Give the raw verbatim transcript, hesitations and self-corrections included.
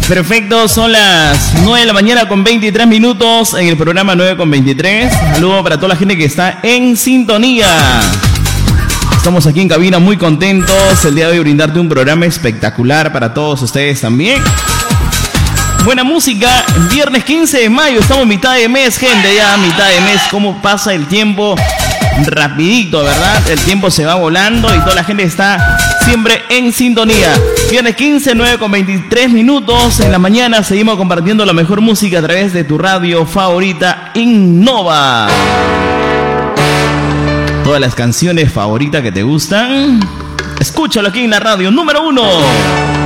Perfecto, son las nueve de la mañana con veintitrés minutos en el programa nueve con veintitrés. Saludos para toda la gente que está en sintonía. Estamos aquí en cabina muy contentos el día de hoy brindarte un programa espectacular para todos ustedes también. Buena música, viernes quince de mayo, estamos mitad de mes, gente, ya mitad de mes. ¿Cómo pasa el tiempo? Rapidito, ¿verdad? El tiempo se va volando y toda la gente está siempre en sintonía. Viernes quince, nueve con veintitrés minutos en la mañana. Seguimos compartiendo la mejor música a través de tu radio favorita, Innova. Todas las canciones favoritas que te gustan, escúchalo aquí en la radio número uno.